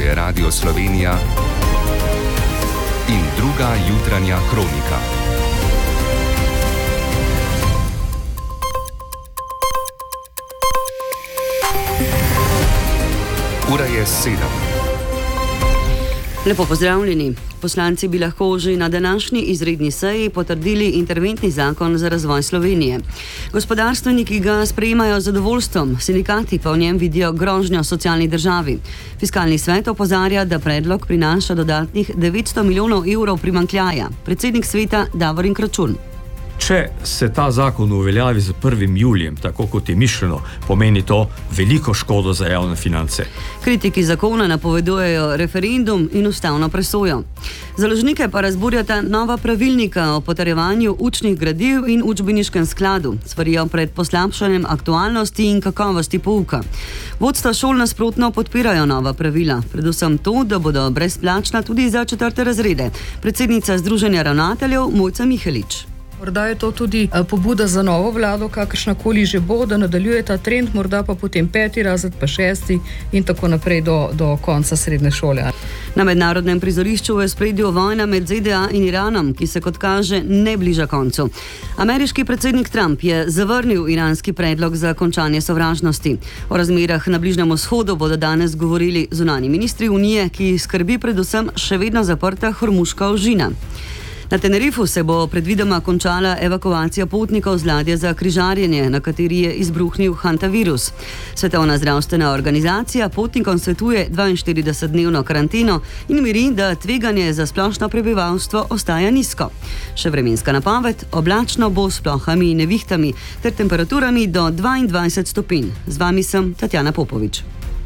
je Radio Slovenija in druga jutranja kronika. Ura je 7. Lepo pozdravljeni. Poslanci bi lahko že na današnji izredni seji potrdili interventni zakon za razvoj Slovenije. Gospodarstveniki ga sprejemajo z zadovoljstvom, sindikati pa v njem vidijo grožnjo socialni državi. Fiskalni svet opozarja, da predlog prinaša dodatnih 900 milijonov evrov primanjkljaja. Predsednik sveta Davorin Kračun. Če se ta zakon uveljavi z 1. julijem, tako kot je mišljeno, pomeni to veliko škodo za javne finance. Kritiki zakona napovedujejo referendum in ustavno presojo. Založnike pa razburjata nova pravilnika o potrjevanju učnih gradiv in učbeniškem skladu. Svarijo pred poslabšanjem aktualnosti in kakovosti pouka. Vodstva šol nasprotno podpirajo nova pravila, predvsem to, da bodo brezplačna tudi za 4. razrede. Predsednica Združenja ravnateljev Mojca Mihelič. Morda je to tudi pobuda za novo vlado, kakršnakoli že bo, da nadaljuje ta trend, morda pa potem 5. razred, pa 6. in tako naprej do konca srednje šole. Na mednarodnem prizorišču je v ospredju vojna med ZDA in Iranom, ki se kot kaže ne bliža koncu. Ameriški predsednik Trump je zavrnil iranski predlog za končanje sovražnosti. O razmerah na Bližnjem vzhodu bodo danes govorili zunanji ministri Unije, ki skrbi predvsem še vedno zaprta Hormuška ožina. Na Tenerifu se bo predvidoma končala evakuacija potnikov z ladje za križarjenje, na kateri je izbruhnil hantavirus. Svetovna zdravstvena organizacija potnikom svetuje 42-dnevno karanteno in miri, da tveganje za splošno prebivalstvo ostaja nizko. Še vremenska napoved: oblačno bo s plohami in nevihtami ter temperaturami do 22 stopinj. Z vami sem Tatjana Popovič.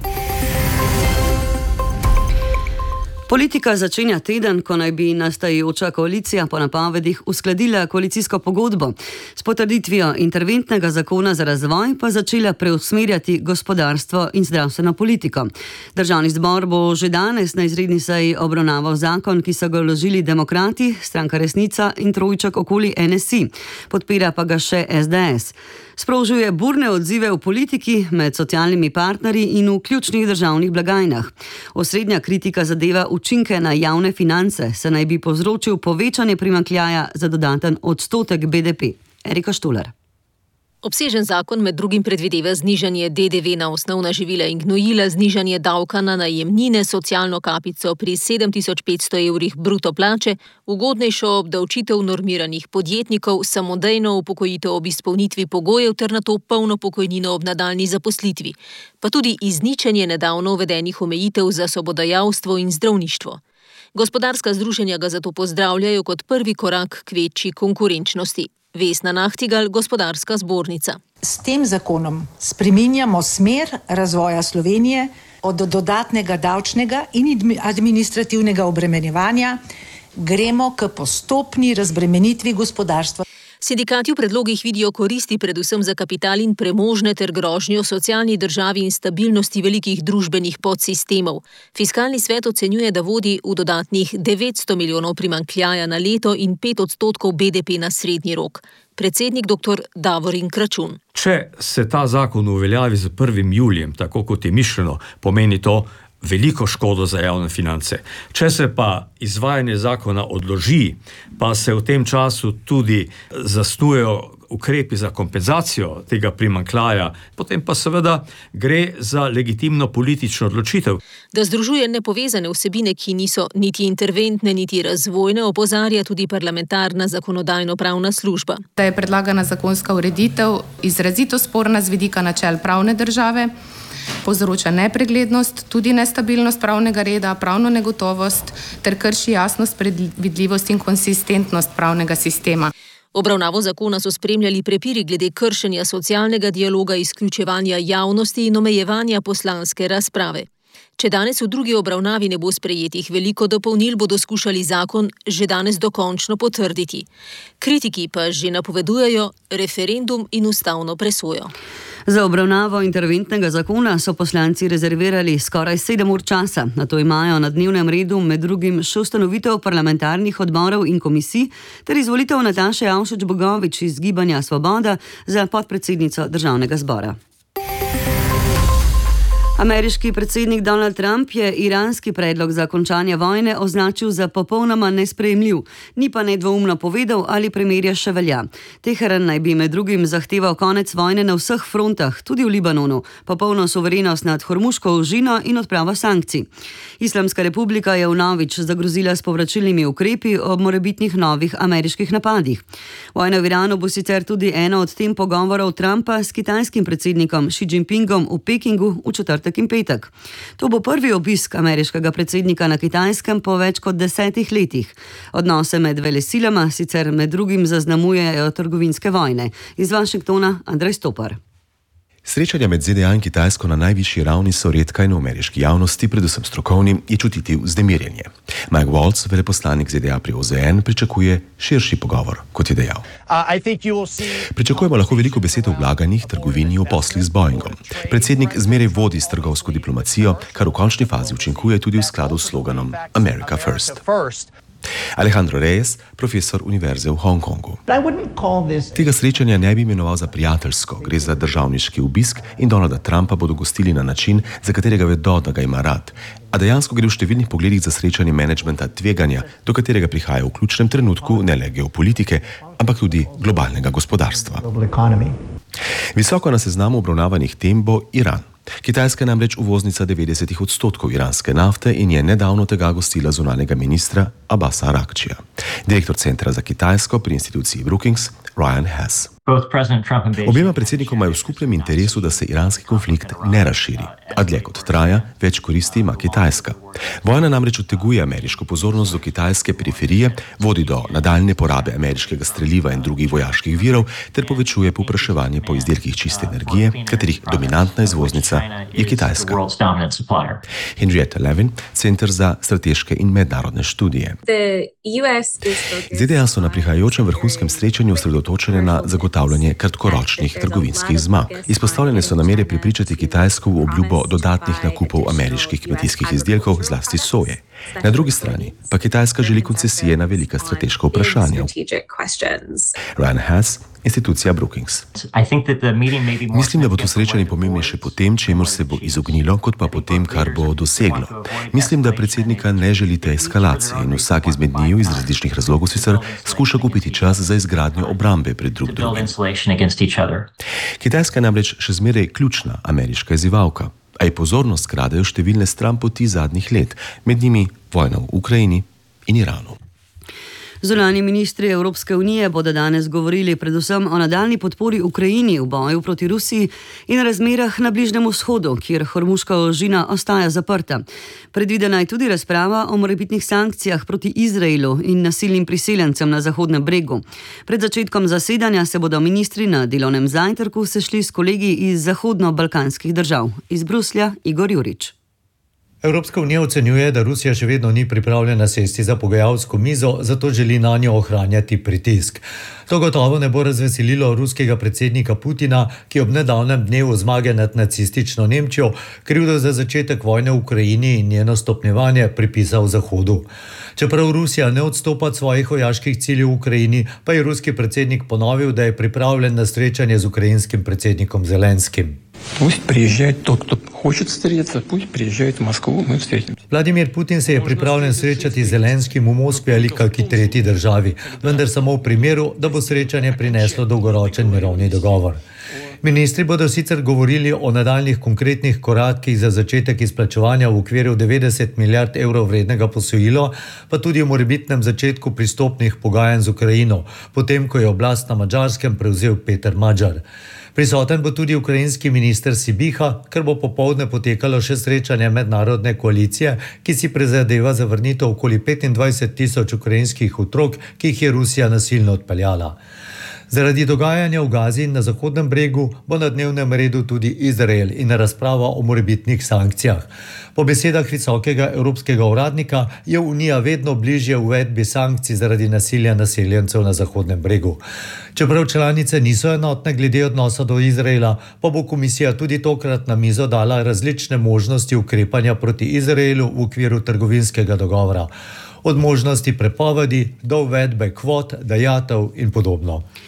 Politika začenja teden, ko naj bi nastajajoča koalicija po napovedih uskladila koalicijsko pogodbo. S potrditvijo interventnega zakona za razvoj pa začela preusmerjati gospodarstvo in zdravstveno politiko. Državni zbor bo že danes na izredni seji obravnaval zakon, ki so ga vložili Demokrati, Stranka Resnica in trojček okoli NSI. Podpira pa ga še SDS. Sprožuje burne odzive v politiki, med socialnimi partnerji in v ključnih državnih blagajnah. Osrednja kritika zadeva učinke na javne finance, se naj bi povzročil povečanje primanjkljaja za dodaten odstotek BDP. Erika Štular. Obsežen zakon med drugim predvideva znižanje DDV na osnovna živila in gnojila, znižanje davka na najemnine, socialno kapico pri 7.500 evrih bruto plače, ugodnejšo obdavčitev normiranih podjetnikov, samodejno upokojitev ob izpolnitvi pogojev ter nato polno pokojnino ob nadaljnji zaposlitvi, pa tudi izničenje nedavno uvedenih omejitev za sobodajalstvo in zdravništvo. Gospodarska združenja ga zato pozdravljajo kot prvi korak k večji konkurenčnosti. Vesna Nahtigal, Gospodarska zbornica. S tem zakonom spreminjamo smer razvoja Slovenije od dodatnega davčnega in administrativnega obremenjevanja, gremo k postopni razbremenitvi gospodarstva. Sindikati v predlogih vidijo koristi predvsem za kapital in premožne ter grožnjo socialni državi in stabilnosti velikih družbenih podsistemov. Fiskalni svet ocenjuje, da vodi v dodatnih 900 milijonov primanjkljaja na leto in 5% BDP na srednji rok. Predsednik dr. Davorin Kračun. Če se ta zakon uveljavi z 1. julijem, tako kot je mišljeno, pomeni to veliko škodo za javne finance. Če se pa izvajanje zakona odloži, pa se v tem času tudi zasnujejo ukrepi za kompenzacijo tega primanjkljaja, potem pa seveda gre za legitimno politično odločitev. Da združuje nepovezane vsebine, ki niso niti interventne, niti razvojne, opozarja tudi parlamentarna zakonodajno-pravna služba. Da je predlagana zakonska ureditev izrazito sporna z vidika načel pravne države, povzroča nepreglednost, tudi nestabilnost pravnega reda, pravno negotovost ter krši jasnost, predvidljivost in konsistentnost pravnega sistema. Obravnavo zakona so spremljali prepiri glede kršenja socialnega dialoga, izključevanja javnosti in omejevanja poslanske razprave. Če danes v drugi obravnavi ne bo sprejetih veliko dopolnil, bodo skušali zakon že danes dokončno potrditi. Kritiki pa že napovedujejo referendum in ustavno presojo. Za obravnavo interventnega zakona so poslanci rezervirali skoraj 7 ur časa. Nato imajo na dnevnem redu med drugim še ustanovitev parlamentarnih odborov in komisij ter izvolitev Nataše Avšič Bogovič iz Gibanja Svoboda za podpredsednico Državnega zbora. Ameriški predsednik Donald Trump je iranski predlog za končanje vojne označil za popolnoma nesprejemljiv, ni pa nedvoumno povedal, ali premirje še velja. Teheran naj bi med drugim zahteval konec vojne na vseh frontah, tudi v Libanonu, popolno suverenost nad Hormuško ožino in odpravo sankcij. Islamska republika je vnovič zagrozila s povračilnimi ukrepi ob morebitnih novih ameriških napadih. Vojna v Iranu bo sicer tudi eno od tem pogovorov Trumpa s kitajskim predsednikom Xi Jinpingom v Pekingu v četrtek in petek. To bo prvi obisk ameriškega predsednika na Kitajskem po več kot 10 letih. Odnose med velesilama sicer med drugim zaznamujejo trgovinske vojne. Iz Washingtona Andrej Stopar. Srečanja med ZDA in Kitajsko na najvišji ravni so redka in v ameriški javnosti, predvsem strokovni, je čutiti vznemirjenje. Mike Waltz, veleposlanik ZDA pri OZN, pričakuje širši pogovor, kot je dejal. Pričakujemo lahko veliko besed o vlaganjih, trgovini, o poslih z Boeingom. Predsednik zmeraj vodi s trgovsko diplomacijo, kar v končni fazi učinkuje tudi v skladu s sloganom America First. Alejandro Reyes, profesor univerze v Hongkongu. Tega srečanja ne bi imenoval za prijateljsko, gre za državniški obisk in Donalda Trumpa bodo gostili na način, za katerega vedo, da ga ima rad. A dejansko gre v številnih pogledih za srečanje menedžmenta tveganja, do katerega prihaja v ključnem trenutku ne le geopolitike, ampak tudi globalnega gospodarstva. Visoko na seznamu obravnavanih tem bo Iran. Kitajska je namreč uvoznica 90% iranske nafte in je nedavno tega gostila zunanjega ministra Abbasa Araghčija. Direktor Centra za Kitajsko pri instituciji Brookings Ryan Hess. Obema predsednikoma je v skupnem interesu, da se iranski konflikt ne razširi, a dlje kot traja, več koristi ima Kitajska. Vojna namreč odteguje ameriško pozornost do kitajske periferije, vodi do nadaljne porabe ameriškega streliva in drugih vojaških virov ter povečuje povpraševanje po izdelkih čiste energije, katerih dominantna izvoznica je Kitajska. Henrietta Levin, Center za strateške in mednarodne študije. ZDA so na prihajajočem vrhunskem srečanju osredotočene na zagotavljanje kratkoročnih trgovinskih zmag. Izpostavljene so namere prepričati Kitajsko v obljubo dodatnih nakupov ameriških kmetijskih izdelkov, zlasti soje. Na drugi strani pa Kitajska želi koncesije na velika strateška vprašanja. Ryan Hess, institucija Brookings. Mislim, da bo to srečanje pomembnejše po tem, čemur se bo izognilo, kot pa po tem, kar bo doseglo. Mislim, da predsednika ne želite eskalacije in vsak izmed njiju iz različnih razlogov sicer skuša kupiti čas za izgradnjo obrambe pred drugim. Kitajska je namreč še zmeraj ključna ameriška izzivalka, a je pozornost kradejo številne stranpoti zadnjih let, med njimi vojna v Ukrajini in Iranu. Zunanji ministri Evropske unije bodo danes govorili predvsem o nadaljnji podpori Ukrajini v boju proti Rusiji in razmerah na Bližnjem vzhodu, kjer Hormuška ožina ostaja zaprta. Predvidena je tudi razprava o morebitnih sankcijah proti Izraelu in nasilnim priseljencem na Zahodnem bregu. Pred začetkom zasedanja se bodo ministri na delovnem zajtrku sešli s kolegi iz zahodno-balkanskih držav. Iz Bruslja Igor Jurič. Evropska unija ocenjuje, da Rusija še vedno ni pripravljena sesti za pogajalsko mizo, zato želi nanjo ohranjati pritisk. To gotovo ne bo razveselilo ruskega predsednika Putina, ki ob nedavnem dnevu zmage nad nacistično Nemčijo krivdo za začetek vojne v Ukrajini in njeno stopnjevanje pripisal Zahodu. Čeprav Rusija ne odstopa od svojih vojaških ciljev v Ukrajini, pa je ruski predsednik ponovil, da je pripravljen na srečanje z ukrajinskim predsednikom Zelenskim. Пусть приезжает тот, кто хочет встретиться, пусть приезжает в Москву, мы встретимся. Vladimir Putin se je pripravljen srečati z Zelenskim v Moskvi ali kakšni tretji državi, vendar samo v primeru, da bo srečanje prineslo dolgoročen mirovni dogovor. Ministri bodo sicer govorili o nadaljnih konkretnih korakih za začetek izplačevanja v okviru 90 milijard evrov vrednega posojila, pa tudi o morebitnem začetku pristopnih pogajanj z Ukrajino, potem ko je oblast na Madžarskem prevzel Peter Madžar. Prisoten bo tudi ukrajinski minister Sibiha, ker bo popoldne potekalo še srečanje mednarodne koalicije, ki si prizadeva zavrnitev okoli 25,000 ukrajinskih otrok, ki jih je Rusija nasilno odpeljala. Zaradi dogajanja v Gazi in na Zahodnem bregu bo na dnevnem redu tudi Izrael in razprava o morebitnih sankcijah. Po besedah visokega evropskega uradnika je Unija vedno bližje uvedbi sankcij zaradi nasilja naseljencev na Zahodnem bregu. Čeprav članice niso enotne glede odnosa do Izraela, pa bo komisija tudi tokrat na mizo dala različne možnosti ukrepanja proti Izraelu v okviru trgovinskega dogovora. Od možnosti prepovedi do uvedbe kvot, dajatev in podobno.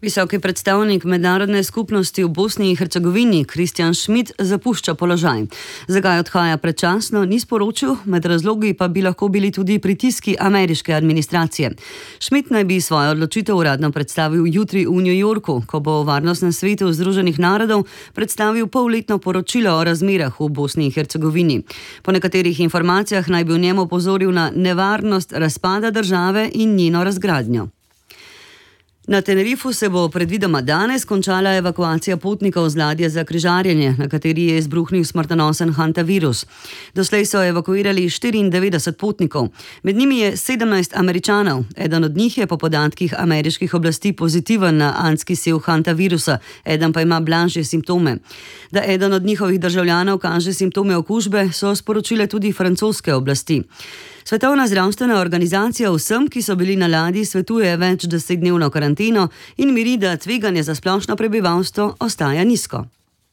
Visoki predstavnik mednarodne skupnosti v Bosni in Hercegovini Kristjan Schmidt zapušča položaj. Zakaj odhaja predčasno, ni sporočil, med razlogi pa bi lahko bili tudi pritiski ameriške administracije. Schmidt naj bi svojo odločitev uradno predstavil jutri v New Yorku, ko bo v Varnostnem svetu Združenih narodov predstavil polletno poročilo o razmerah v Bosni in Hercegovini. Po nekaterih informacijah naj bi v njem opozoril na nevarnost razpada države in njeno razgradnjo. Na Tenerifu se bo predvidoma danes končala evakuacija potnikov z ladje za križarjenje, na kateri je izbruhnil smrtonosen hantavirus. Doslej so evakuirali 94 potnikov. Med njimi je 17 Američanov. Eden od njih je po podatkih ameriških oblasti pozitiven na andski sev hantavirusa, eden pa ima blažje simptome. Da eden od njihovih državljanov kaže simptome okužbe, so sporočile tudi francoske oblasti. Svetovna zdravstvena organizacija vsem, ki so bili na ladji, svetuje več 10-dnevno karanteno in miri, da tveganje za splošno prebivalstvo ostaja nizko.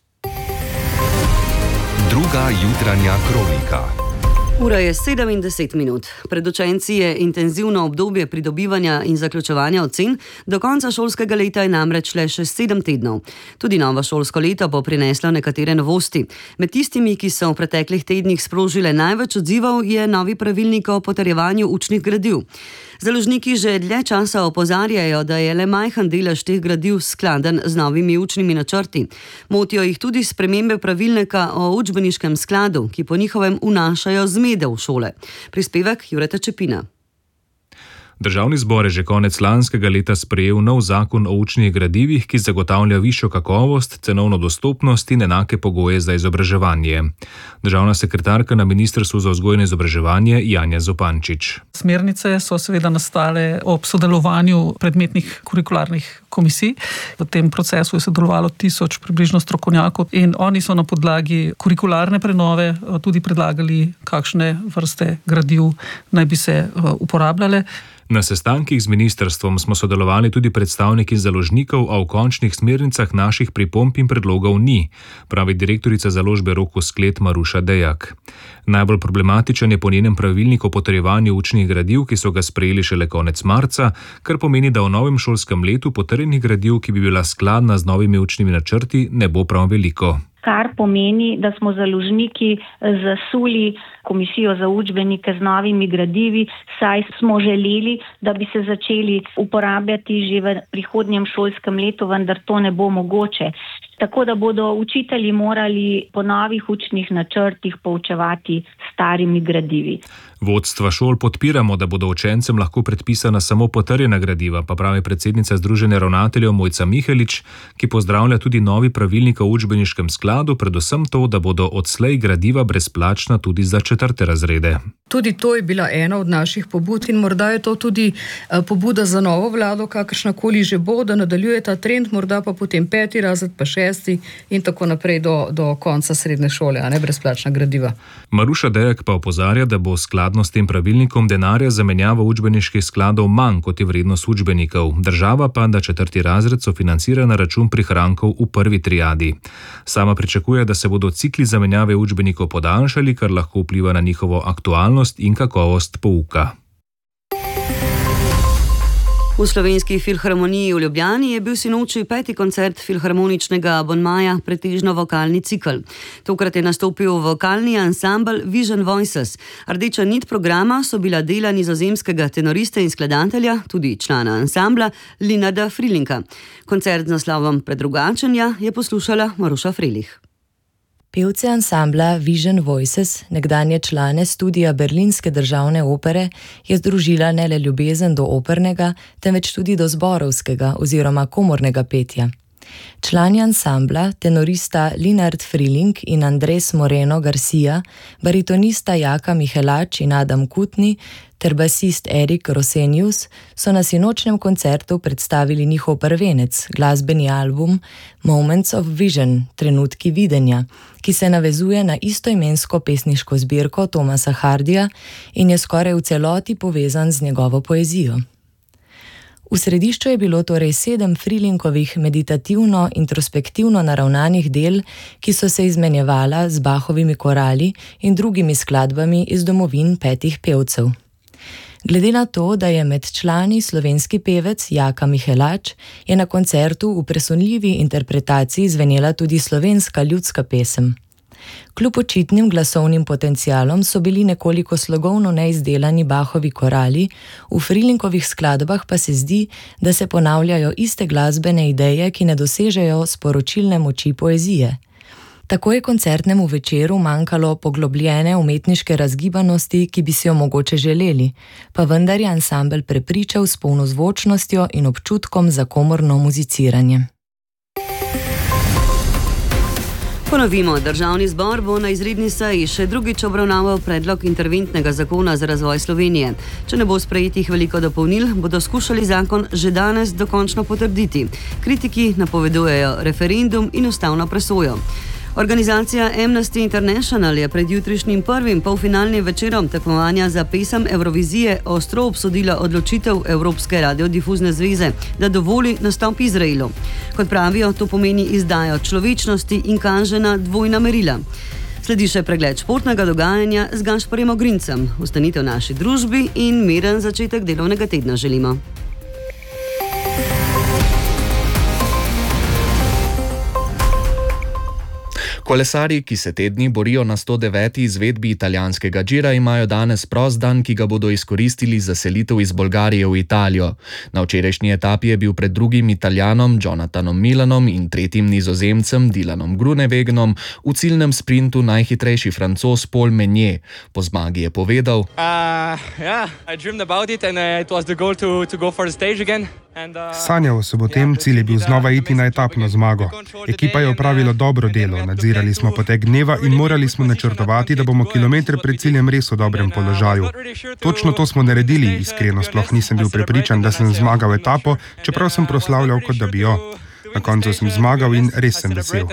Druga jutranja kronika. Ura je 7:10. Pred učenci je intenzivno obdobje pridobivanja in zaključevanja ocen, do konca šolskega leta je namreč le še 7 tednov. Tudi novo šolsko leto bo prineslo nekatere novosti. Med tistimi, ki so v preteklih tednih sprožile največ odzivov, je novi pravilnik o potrjevanju učnih gradiv. Založniki že dlje časa opozarjajo, da je le majhen delež teh gradiv skladen z novimi učnimi načrti. Motijo jih tudi spremembe pravilnika o učbeniškem skladu, ki po njihovem vnašajo zmede v šole. Prispevek Jureta Čepina. Državni zbor je že konec lanskega leta sprejel nov zakon o učnih gradivih, ki zagotavlja višjo kakovost, cenovno dostopnost in enake pogoje za izobraževanje. Državna sekretarka na Ministrstvu za vzgojo in izobraževanje Janja Zupančič. Smernice so seveda nastale ob sodelovanju predmetnih kurikularnih komisij. V tem procesu je sodelovalo 1000 približno strokovnjakov in oni so na podlagi kurikularne prenove tudi predlagali, kakšne vrste gradiv naj bi se uporabljale. Na sestankih z ministrstvom smo sodelovali tudi predstavniki založnikov, a v končnih smernicah naših pripomb in predlogov ni, pravi direktorica založbe Roko Sklet Maruša Dejak. Najbolj problematičen je po njenem pravilnik o potrjevanju učnih gradiv, ki so ga sprejeli šele konec marca, kar pomeni, da v novem šolskem letu potrjenih gradiv, ki bi bila skladna z novimi učnimi načrti, ne bo prav veliko. Kar pomeni, da smo založniki zasuli komisijo za učbenike z novimi gradivi, saj smo želeli, da bi se začeli uporabljati že v prihodnjem šolskem letu, vendar to ne bo mogoče. Tako da bodo učitelji morali po novih učnih načrtih poučevati starimi gradivi. Vodstva šol podpiramo, da bodo učencem lahko predpisana samo potrjena gradiva, pa pravi predsednica Združenja ravnateljev Mojca Mihelič, ki pozdravlja tudi novi pravilnik o učbeniškem skladu, predvsem to, da bodo odslej gradiva brezplačna tudi za 4. razrede. Tudi to je bila ena od naših pobud in morda je to tudi pobuda za novo vlado, kakršnakoli že bo, da nadaljuje ta trend, morda pa potem 5. razred, pa 6. in tako naprej do konca srednje šole, a ne brezplačna gradiva. Maruša Dejak pa opozarja, da bo skladno s tem pravilnikom denarja za menjavo učbeniških skladov manj, kot je vrednost učbenikov. Država pa, da 4. razred sofinancira na račun prihrankov v prvi triadi. Sama pričakuje, da se bodo cikli zamenjave učbenikov podaljšali, kar lahko vpliva na njihovo aktualnost in kakovost pouka. V Slovenski filharmoniji v Ljubljani je bil sinoči 5. koncert filharmoničnega abonmaja, pretežno vokalni cikel. Tokrat je nastopil vokalni ansambel Vision Voices. Rdeča nit programa so bila dela nizozemskega tenorista in skladatelja, tudi člana ansambla Linarda Frilinka. Koncert z naslovom Predrugačenja je poslušala Maruša Frelih. Pevce ansambla Vision Voices, nekdanje člane studija Berlinske državne opere, je združila ne le ljubezen do opernega, temveč tudi do zborovskega oziroma komornega petja. Člani ansambla, tenorista Linard Friling in Andres Moreno Garcia, baritonista Jaka Mihelač in Adam Kutni ter basist Erik Rosenius so na sinočnem koncertu predstavili njihov prvenec, glasbeni album Moments of Vision, trenutki videnja, ki se navezuje na istoimensko pesniško zbirko Thomasa Hardija in je skoraj v celoti povezan z njegovo poezijo. V središču je bilo torej 7 Frilinkovih meditativno-introspektivno naravnanih del, ki so se izmenjevala z Bachovimi korali in drugimi skladbami iz domovin 5 pevcev. Glede na to, da je med člani slovenski pevec Jaka Mihelač, je na koncertu v presunljivi interpretaciji zvenela tudi slovenska ljudska pesem. Kljub očitnim glasovnim potencialom so bili nekoliko slogovno neizdelani Bachovi korali, v Frilinkovih skladbah pa se zdi, da se ponavljajo iste glasbene ideje, ki ne dosežejo sporočilne moči poezije. Tako je koncertnemu večeru manjkalo poglobljene umetniške razgibanosti, ki bi si jo mogoče želeli, pa vendar je ansambel prepričal s polno zvočnostjo in občutkom za komorno muziciranje. Ponovimo, Državni zbor bo na izredni seji še drugič obravnaval predlog interventnega zakona za razvoj Slovenije. Če ne bo sprejetih veliko dopolnil, bodo skušali zakon že danes dokončno potrditi. Kritiki napovedujejo referendum in ustavno presojo. Organizacija Amnesty International je pred jutrišnjim prvim polfinalnim večerom tekmovanja za pesem Evrovizije ostro obsodila odločitev Evropske radiodifuzne zveze, da dovoli nastop Izraelu. Kot pravijo, to pomeni izdajo človečnosti in kaže na dvojna merila. Sledi še pregled športnega dogajanja z Gašparjem Ogrincem. Ostanite v naši družbi in miren začetek delovnega tedna želimo. Kolesarji, ki se te dni borijo na 109. izvedbi italijanskega Gira, imajo danes prost dan, ki ga bodo izkoristili za selitev iz Bolgarije v Italijo. Na včerajšnji etapi je bil pred drugim Italijanom Jonathanom Milanom in tretjim Nizozemcem Dylanom Groenewegnom v ciljnem sprintu najhitrejši Francoz Paul Meunier. Po zmagi je povedal: Sanjal sem o tem, cilj je bil znova iti na etapno zmago. Ekipa je opravila dobro delo, nadzirali smo potek dneva in morali smo načrtovati, da bomo kilometre pred ciljem res v dobrem položaju. Točno to smo naredili, iskreno sploh nisem bil prepričan, da sem zmagal etapo, čeprav sem proslavljal, kot da bi jo. Na koncu sem zmagal in res sem vesel.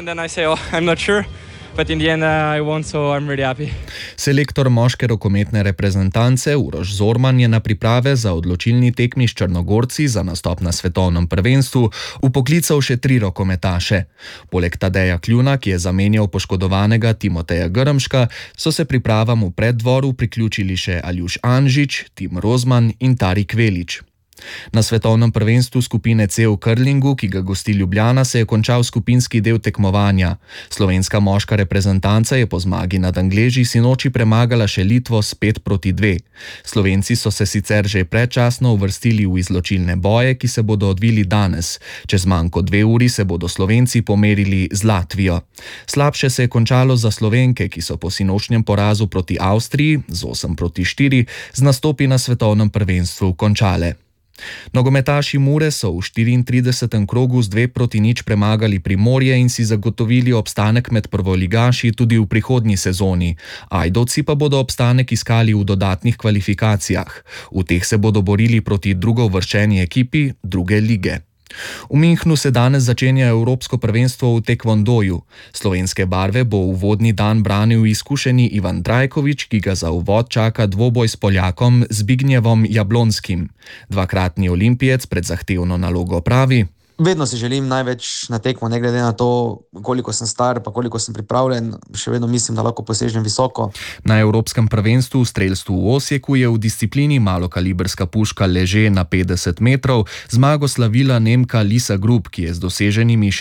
Selektor moške rokometne reprezentance Uroš Zorman je na priprave za odločilni tekmi s Črnogorci za nastop na svetovnem prvenstvu vpoklical še 3 rokometaše. Poleg Tadeja Kljuna, ki je zamenjal poškodovanega Timoteja Grmška, so se pripravam v preddvoru priključili še Aljuš Anžič, Tim Rozman in Tarik Velič. Na svetovnem prvenstvu skupine C v curlingu, ki ga gosti Ljubljana, se je končal skupinski del tekmovanja. Slovenska moška reprezentanca je po zmagi nad Angleži sinoči premagala še Litvo s 5-2. Slovenci so se sicer že predčasno uvrstili v izločilne boje, ki se bodo odvili danes. Čez manj kot 2 uri se bodo Slovenci pomerili z Latvijo. Slabše se je končalo za Slovenke, ki so po sinočnjem porazu proti Avstriji z 8-4 z nastopi na svetovnem prvenstvu končale. Nogometaši Mure so v 34. krogu z 2-0 premagali Primorje in si zagotovili obstanek med prvoligaši tudi v prihodnji sezoni. Ajdovci pa bodo obstanek iskali v dodatnih kvalifikacijah. V teh se bodo borili proti drugouvrščeni ekipi druge lige. V Münchnu se danes začenja Evropsko prvenstvo v tekvondoju. Slovenske barve bo uvodni dan branil izkušeni Ivan Trajkovič, ki ga za uvod čaka dvoboj s Poljakom Zbignjevom Jablonskim. Dvakratni olimpijec pred zahtevno nalogo pravi: Vedno si želim največ na tekmo, ne glede na to, koliko sem star, pa koliko sem pripravljen. Še vedno mislim, da lahko posežem visoko. Na Evropskem prvenstvu v strelstvu v Osijeku je v disciplini malokaliberska puška leže na 50 metrov zmago slavila Nemka Lisa Grub, ki je z doseženimi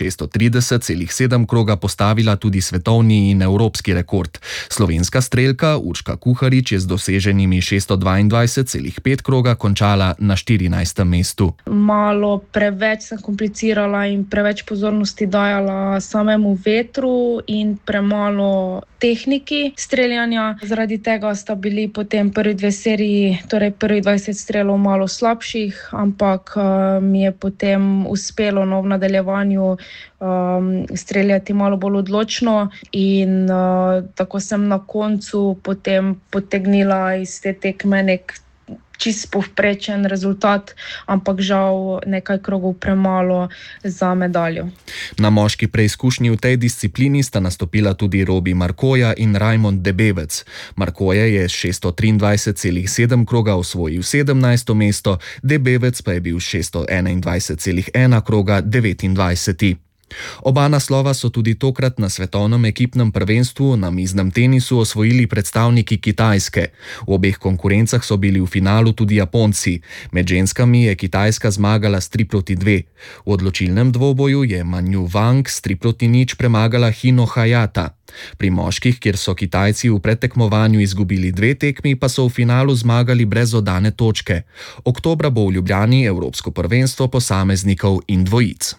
630,7 kroga postavila tudi svetovni in evropski rekord. Slovenska strelka Urška Kuharič je z doseženimi 622,5 kroga končala na 14. mestu. Malo preveč sem in preveč pozornosti dajala samemu vetru in premalo tehniki streljanja. Zaradi tega sta bili potem prvi 2 seriji, torej prvih 20 strelov malo slabših, ampak mi je potem uspelo v nadaljevanju streljati malo bolj odločno in tako sem na koncu potem potegnila iz te tekme nek čist povprečen rezultat, ampak žal nekaj krogov premalo za medaljo. Na moški preizkušnji v tej disciplini sta nastopila tudi Robi Markoja in Rajmond Debevec. Markoja je s 623,7 kroga osvojil 17. mesto, Debevec pa je bil s 621,1 kroga 29. Oba naslova so tudi tokrat na svetovnem ekipnem prvenstvu na miznem tenisu osvojili predstavniki Kitajske. V obeh konkurencah so bili v finalu tudi Japonci. Med ženskami je Kitajska zmagala s 3-2. V odločilnem dvoboju je Manju Wang s 3-0 premagala Hino Hayata. Pri moških, kjer so Kitajci v predtekmovanju izgubili 2 tekmi, pa so v finalu zmagali brez oddane točke. Oktobra bo v Ljubljani Evropsko prvenstvo posameznikov in dvojic.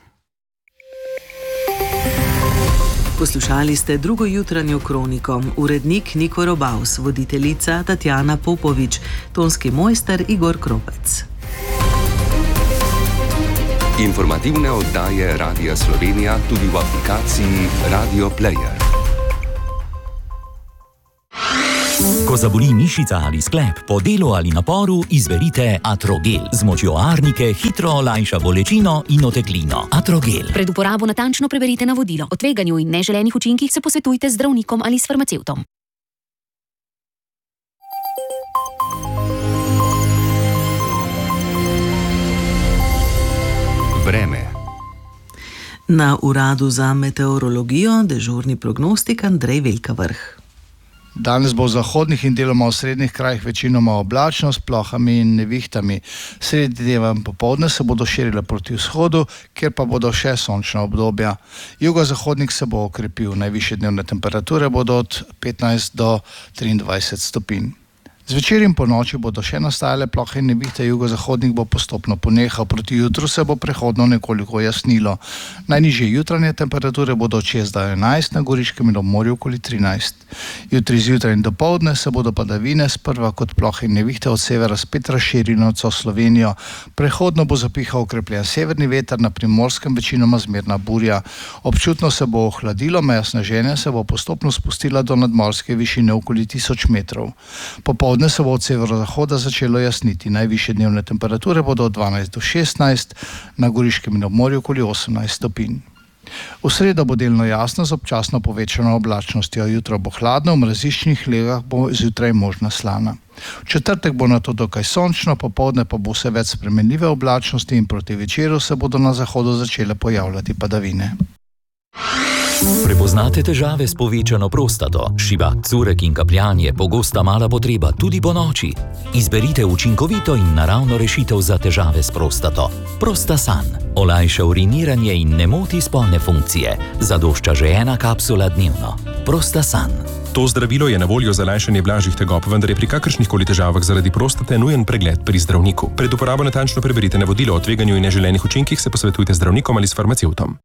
Poslušali ste drugo jutranjo kroniko, urednik Niko Robaus, voditeljica Tatjana Popovič, tonski mojster Igor Kropec. Informativne oddaje Radia Slovenija tudi v aplikaciji Radio Player. Ko zaboli mišica ali sklep, po delu ali naporu, izberite Atrogel. Z močjo arnike hitro olajša bolečino in oteklino. Atrogel. Pred uporabo natančno preberite navodilo. O tveganju in neželenih učinkih se posvetujte z zdravnikom ali s farmacevtom. Vreme. Na uradu za meteorologijo dežurni prognostik Andrej Velkavrh. Danes bo v zahodnih in deloma v srednjih krajih večinoma oblačno s plohami in nevihtami. Sredi dneva in popoldne se bodo širile proti vzhodu, kjer pa bodo še sončna obdobja. Jugozahodnik se bo okrepil, najvišje dnevne temperature bodo od 15 do 23 stopinj. Zvečer in po noči bodo še nastajale plohe in nevihte, jugozahodnik bo postopno ponehal, proti jutru se bo prehodno nekoliko jasnilo. Najnižje jutranje temperature bodo od 6 do 11, na Goriškem in obmorju okoli 13. Jutri zjutraj in dopoldne se bodo padavine sprva kot plohe in nevihte od severa spet razširili nad vso Slovenijo. Prehodno bo zapihal okrepljen severni veter, na Primorskem večinoma zmerna burja. Občutno se bo ohladilo, meja sneženja se bo postopno spustila do nadmorske višine okoli 1000 metrov. Popoldne se bo od severozahoda začelo jasniti. Najvišje dnevne temperature bodo od 12 do 16, na Goriškem in obmorju okoli 18 stopinj. V sredo bo delno jasno z občasno povečano oblačnostjo, jutro bo hladno, v mraziščnih legah bo zjutraj možna slana. V četrtek bo nato dokaj sončno, popoldne pa bo vse več spremenljive oblačnosti in proti večeru se bodo na zahodu začele pojavljati padavine. Prepoznate težave s povečano prostato, šibak, curek in kapljanje, pogosta mala potreba tudi po noči? Izberite učinkovito in naravno rešitev za težave s prostato. Prostasan. Olajša uriniranje in ne moti spolne funkcije. Zadošča že 1 kapsula dnevno. Prostasan. To zdravilo je na voljo za lajšanje blažjih tegob, vendar je pri kakršnihkoli težavah zaradi prostate nujen pregled pri zdravniku. Pred uporabo natančno preberite navodilo o tveganju in neželenih učinkih, se posvetujte z zdravnikom ali s farmacevtom.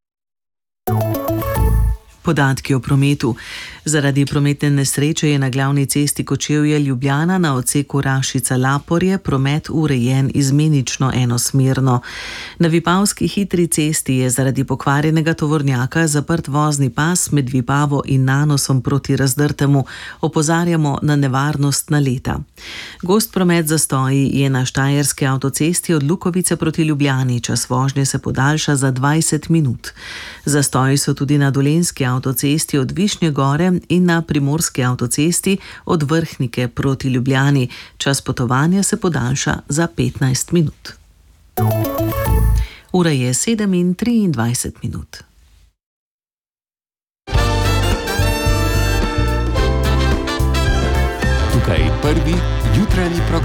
Podatki o prometu. Zaradi prometne nesreče je na glavni cesti Kočevje-Ljubljana na odseku Rašica-Laporje promet urejen izmenično enosmerno. Na Vipavski hitri cesti je zaradi pokvarjenega tovornjaka zaprt vozni pas med Vipavo in Nanosom proti Razdrtemu. Opozarjamo na nevarnost naleta. Gost promet zastoji je na Štajerski avtocesti od Lukovice proti Ljubljani. Čas vožnje se podaljša za 20 minut. Zastoji so tudi na Dolenjski avtocesti od Višnje Gore in na Primorski avtocesti od Vrhnike proti Ljubljani. Čas potovanja se podaljša za 15 minut. Ura je 7:23 minut. Tukaj prvi jutranji program.